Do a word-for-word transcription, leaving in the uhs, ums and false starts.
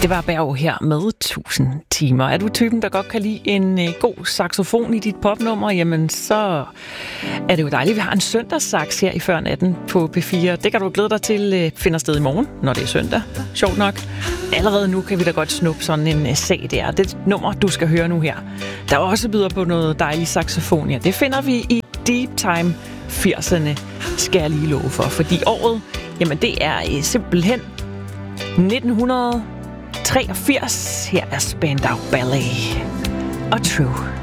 Det var Berg her med tusind timer. Er du typen, der godt kan lide en øh, god saxofon i dit popnummer, jamen så er det jo dejligt. Vi har en søndagssax her i Før Natten på P fire. Det kan du glæde dig til øh, finder sted i morgen, når det er søndag. Sjovt nok. Allerede nu kan vi da godt snuppe sådan en øh, sag der. Det nummer, du skal høre nu her, der også byder på noget dejlig saxofon. Ja, det finder vi i Deep Time firserne, skal jeg lige love for. Fordi året, jamen det er øh, simpelthen nitten treogfirs. Her er Spandau Ballet og True.